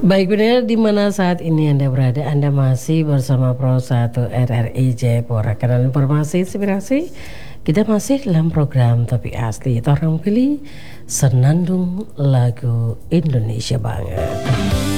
Baik benar di mana saat ini Anda berada, Anda masih bersama Pro 1 RRI Jayapura. Kanal informasi inspirasi, kita masih dalam program Topik Asli. Orang pilih senandung lagu Indonesia banget.